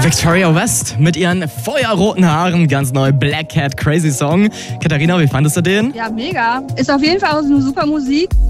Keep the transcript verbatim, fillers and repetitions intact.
Victoria West mit ihren feuerroten Haaren, ganz neu, Black Cat, Crazy Song. Katharina, wie fandest du den? Ja, mega. Ist auf jeden Fall auch eine super Musik.